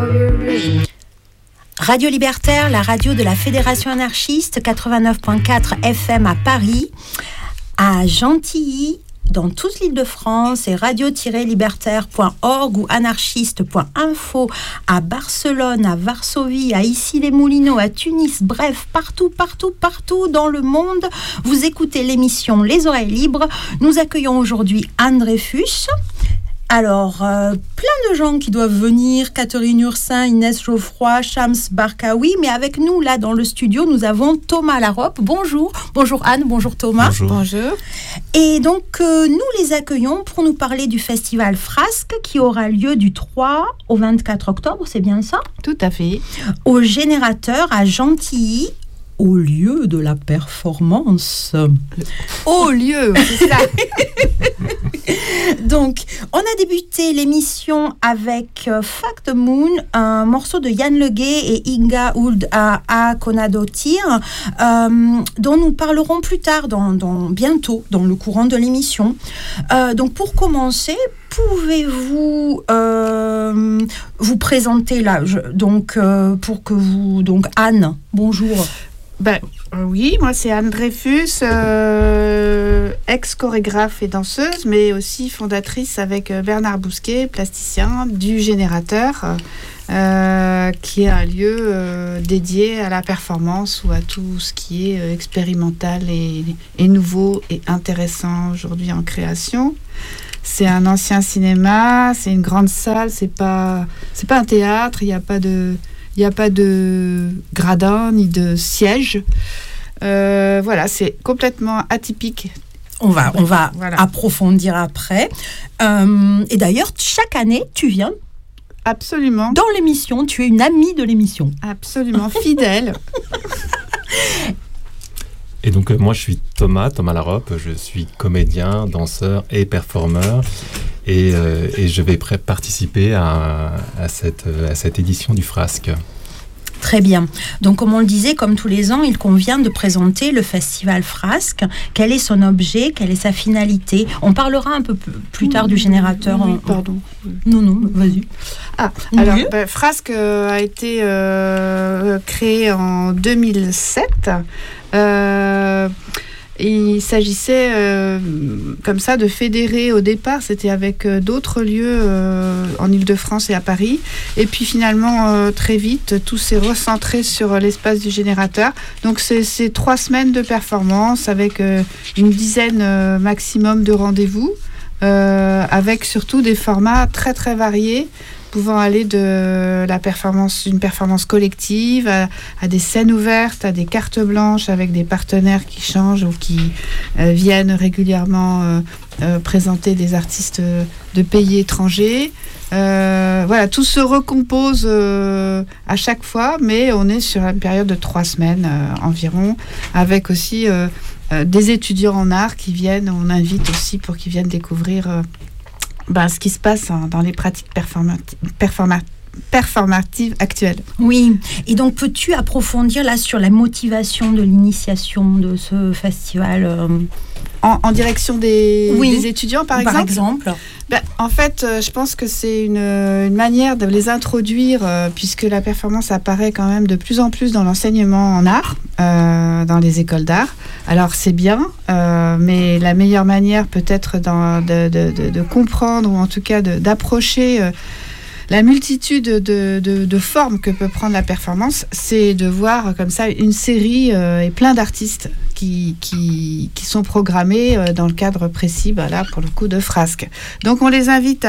Radio Libertaire, la radio de la Fédération anarchiste, 89.4 FM à Paris, à Gentilly, dans toute l'Île-de-France, et radio-libertaire.org ou anarchiste.info à Barcelone, à Varsovie, à Issy-les-Moulineaux, à Tunis, bref, partout dans le monde. Vous écoutez l'émission Les Oreilles Libres. Nous accueillons aujourd'hui Anne Dreyfus. Alors, plein de gens qui doivent venir, Catherine Ursin, Inès Geoffroy, Shams Barkaoui, mais avec nous, là, dans le studio, nous avons Thomas Larope. Bonjour. Bonjour Anne, bonjour Thomas. Bonjour. Et donc, nous les accueillons pour nous parler du festival Frasque qui aura lieu du 3 au 24 octobre, c'est bien ça ? Tout à fait. Au Générateur à Gentilly, au lieu de la performance. Au lieu, c'est ça. Donc, on a débuté l'émission avec Fact Moon, un morceau de Yann Leguet et Inga Ould à Konadotir, dont nous parlerons plus tard, bientôt, dans le courant de l'émission. Donc, pour commencer, pouvez-vous vous présenter là, pour que vous... Donc, Anne, bonjour. Oui, moi c'est Anne Dreyfus, ex-chorégraphe et danseuse, mais aussi fondatrice avec Bernard Bousquet, plasticien, du Générateur, qui est un lieu dédié à la performance ou à tout ce qui est expérimental et nouveau et intéressant aujourd'hui en création. C'est un ancien cinéma, c'est une grande salle, c'est pas un théâtre, il n'y a pas de gradin ni de siège. Voilà, c'est complètement atypique. On va approfondir après. Et d'ailleurs, chaque année, tu viens. Absolument. Dans l'émission, tu es une amie de l'émission. Absolument, fidèle. Et donc, moi, je suis Thomas Larope. Je suis comédien, danseur et performeur. Et je vais participer à cette édition du Frasque. Très bien. Donc, comme on le disait, comme tous les ans, il convient de présenter le festival Frasque. Quel est son objet ? Quelle est sa finalité ? On parlera un peu plus tard du Générateur. Oui, pardon. Non, vas-y. Alors, Frasque a été créé en 2007. Il s'agissait comme ça de fédérer au départ, c'était avec d'autres lieux en Île-de-France et à Paris. Et puis finalement, très vite, tout s'est recentré sur l'espace du Générateur. Donc c'est 3 semaines de performance avec une dizaine maximum de rendez-vous, avec surtout des formats très très variés, pouvant aller de d'une performance collective à des scènes ouvertes, à des cartes blanches avec des partenaires qui changent ou qui viennent régulièrement présenter des artistes de pays étrangers. Voilà, tout se recompose à chaque fois, mais on est sur une période de 3 semaines environ, avec aussi des étudiants en art qui viennent, on invite aussi pour qu'ils viennent découvrir ce qui se passe dans les pratiques performatives actuelles. Oui, et donc peux-tu approfondir là sur la motivation de l'initiation de ce festival en direction des étudiants, par exemple. En fait, je pense que c'est une manière de les introduire, puisque la performance apparaît quand même de plus en plus dans l'enseignement en art, dans les écoles d'art. Alors c'est bien, mais la meilleure manière peut-être de comprendre, ou en tout cas d'approcher la multitude de formes que peut prendre la performance, c'est de voir comme ça une série et plein d'artistes qui sont programmés dans le cadre précis, là pour le coup de Frasque. Donc on les invite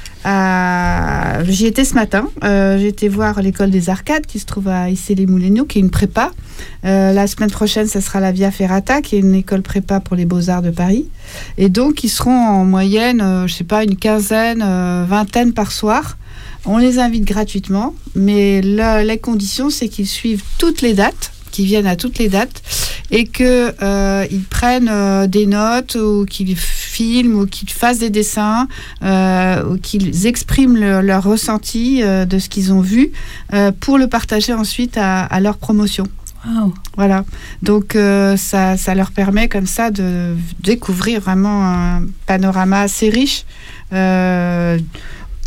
j'y étais ce matin, j'ai été voir l'école des Arcades qui se trouve à Issy-les-Moulineaux, qui est une prépa. La semaine prochaine, ça sera la Via Ferrata, qui est une école prépa pour les Beaux-Arts de Paris. Et donc ils seront en moyenne, une quinzaine, vingtaine par soir. On les invite gratuitement, mais les conditions, c'est qu'ils suivent toutes les dates, qu'ils viennent à toutes les dates, et qu'ils prennent des notes, ou qu'ils filment, ou qu'ils fassent des dessins, ou qu'ils expriment leur ressenti de ce qu'ils ont vu, pour le partager ensuite à leur promotion. Wow. Voilà. Donc ça leur permet comme ça de découvrir vraiment un panorama assez riche,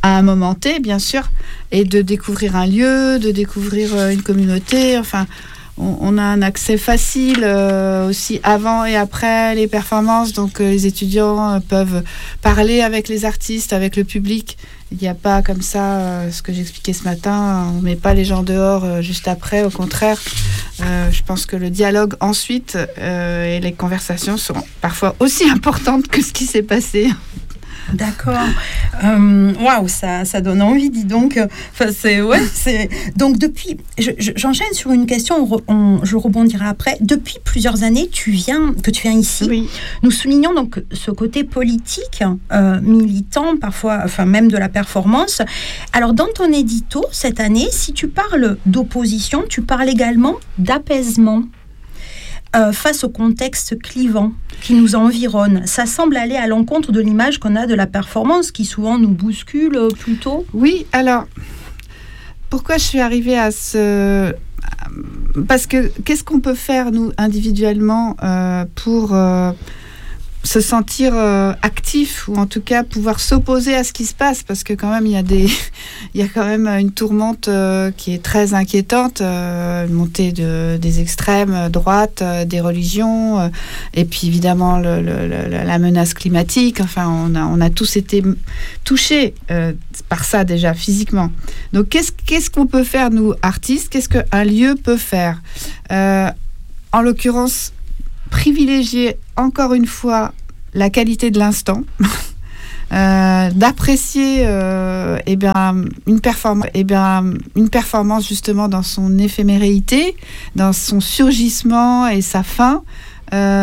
à un moment T, bien sûr, et de découvrir un lieu, de découvrir une communauté. Enfin, on a un accès facile aussi avant et après les performances. Donc, les étudiants peuvent parler avec les artistes, avec le public. Il n'y a pas comme ça, ce que j'expliquais ce matin, on ne met pas les gens dehors juste après. Au contraire, je pense que le dialogue ensuite et les conversations sont parfois aussi importantes que ce qui s'est passé. D'accord. Waouh, ça donne envie, dis donc. Enfin, donc, depuis, j'enchaîne sur une question, je rebondirai après. Depuis plusieurs années, tu viens ici. Oui. Nous soulignons donc ce côté politique, militant, parfois, enfin, même de la performance. Alors, dans ton édito, cette année, si tu parles d'opposition, tu parles également d'apaisement. Face au contexte clivant qui nous environne. Ça semble aller à l'encontre de l'image qu'on a de la performance qui souvent nous bouscule plutôt. Oui, alors, pourquoi je suis arrivée à ce... Parce que qu'est-ce qu'on peut faire, nous, individuellement, pour se sentir actif, ou en tout cas pouvoir s'opposer à ce qui se passe, parce que quand même il y a quand même une tourmente qui est très inquiétante, une montée des extrêmes droites, des religions, et puis évidemment la menace climatique. Enfin, on a tous été touchés par ça déjà physiquement. Donc qu'est-ce qu'on peut faire, nous artistes? Qu'est-ce qu'un lieu peut faire? En l'occurrence, privilégier encore une fois la qualité de l'instant, d'apprécier une performance justement dans son éphéméréité, dans son surgissement et sa fin.